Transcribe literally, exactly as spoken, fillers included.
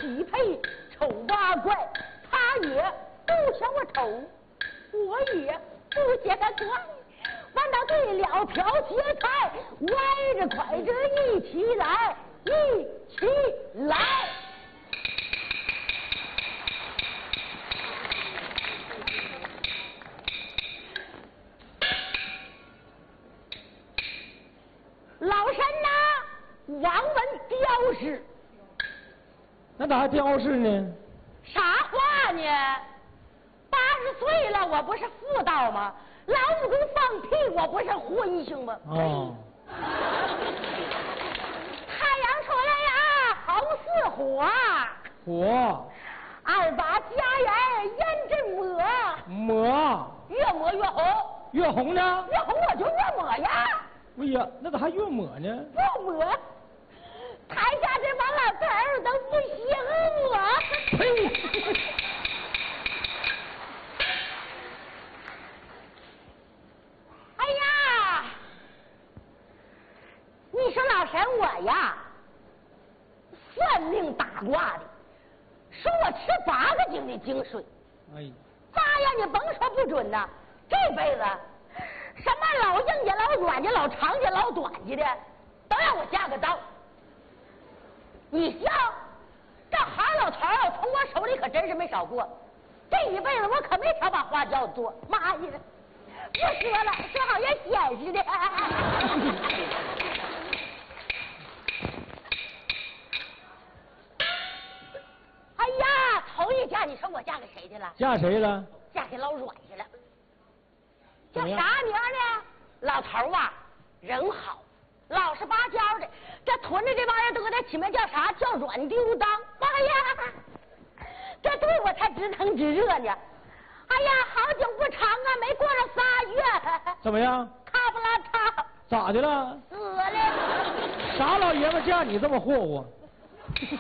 匹配，丑八怪，他也不向我瞅，我也不嫌他怪。完到对了，瓢切菜，歪着拐着一起来，一起来。老身呐，王文雕饰。 那咋还雕饰呢？ 啥话呢？八十岁了，我不是妇道吗？老母猪放屁，我不是荤腥吗？ 哦。 太阳出来呀，好似火。 火。 二把家园胭脂抹。 抹。 越抹越红。 越红呢？ 越红我就越抹呀。 哎呀，那咋还越抹呢？ 不抹，台下这帮老头儿都不稀罕我。 呸！ 哎呀，你说老神我呀，算命打卦的，说我吃八个井的井水。 哎， 咋呀？你甭说不准呐，这辈子。什么老硬家、老软家、老长家、老短家的，都让我下个道。你笑，这好老头儿从我手里可真是没少过。这一辈子我可没少把花轿做。妈呀，不说了，说好像显示的。哎呀，头一嫁你说我嫁给谁去了？ 嫁谁了？ 嫁给老软去了。叫啥名呢？老头啊，人好，老实巴交的。这屯子这帮人都给他起名叫啥？叫软丢当。妈呀，这对我才直疼直热呢。哎呀，好景不长啊，没过了仨月。 怎么样？ 咔不拉嚓。 咋的了？ 死了。 啥老爷们嫁你这么霍霍？